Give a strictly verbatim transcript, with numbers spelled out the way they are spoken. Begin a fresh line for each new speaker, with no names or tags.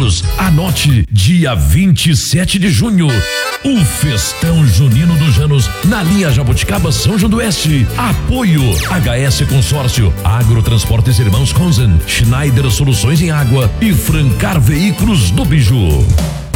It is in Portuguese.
Janos. Anote, dia vinte e sete de junho. O Festão Junino do Janos, na linha Jabuticaba São João do Oeste. Apoio H S Consórcio, Agrotransportes Irmãos Conzen, Schneider Soluções em Água e Francar Veículos do Biju.